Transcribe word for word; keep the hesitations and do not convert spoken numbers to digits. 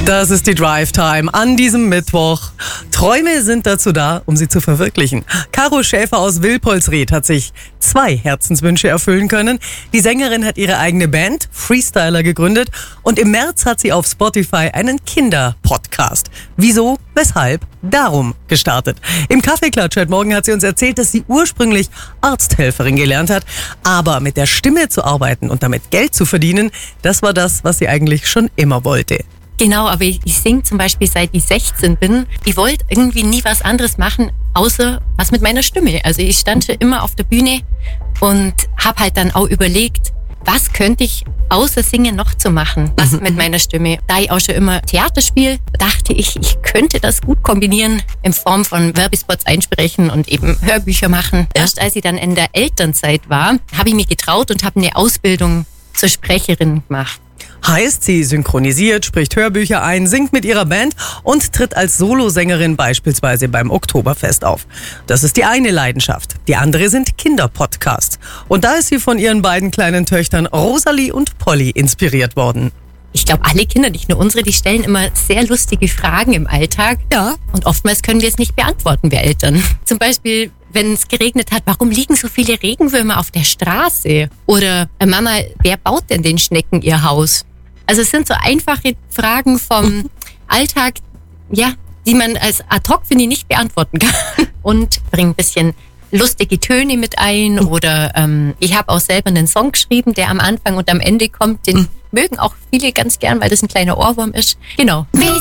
Das ist die Drive Time an diesem Mittwoch. Träume sind dazu da, um sie zu verwirklichen. Caro Schäfer aus Wilpolsried hat sich zwei Herzenswünsche erfüllen können. Die Sängerin hat ihre eigene Band, Freestyler, gegründet und im März hat sie auf Spotify einen Kinderpodcast. Wieso, weshalb, darum gestartet. Im Kaffeeklatsch heute Morgen hat sie uns erzählt, dass sie ursprünglich Arzthelferin gelernt hat, aber mit der Stimme zu arbeiten und damit Geld zu verdienen, das war das, was sie eigentlich schon immer wollte. Genau, aber ich, ich singe zum Beispiel seit ich sechzehn bin. Ich wollte irgendwie nie was anderes machen, außer was mit meiner Stimme. Also ich stand schon immer auf der Bühne und habe halt dann auch überlegt, was könnte ich außer Singen noch zu machen, was mit meiner Stimme. Da ich auch schon immer Theater spiele, dachte ich, ich könnte das gut kombinieren in Form von Werbespots einsprechen und eben Hörbücher machen. Erst als ich dann in der Elternzeit war, habe ich mich getraut und habe eine Ausbildung zur Sprecherin gemacht. Heißt, sie synchronisiert, spricht Hörbücher ein, singt mit ihrer Band und tritt als Solosängerin beispielsweise beim Oktoberfest auf. Das ist die eine Leidenschaft. Die andere sind Kinderpodcasts. Und da ist sie von ihren beiden kleinen Töchtern Rosalie und Polly inspiriert worden. Ich glaube, alle Kinder, nicht nur unsere, die stellen immer sehr lustige Fragen im Alltag. Ja. Und oftmals können wir es nicht beantworten, wir Eltern. Zum Beispiel, wenn es geregnet hat, warum liegen so viele Regenwürmer auf der Straße? Oder, äh, Mama, wer baut denn den Schnecken ihr Haus? Also es sind so einfache Fragen vom Alltag, ja, die man als ad hoc, finde ich, nicht beantworten kann. Und bringt ein bisschen lustige Töne mit ein. Oder ähm, ich habe auch selber einen Song geschrieben, der am Anfang und am Ende kommt. Den mögen auch viele ganz gern, weil das ein kleiner Ohrwurm ist. Genau.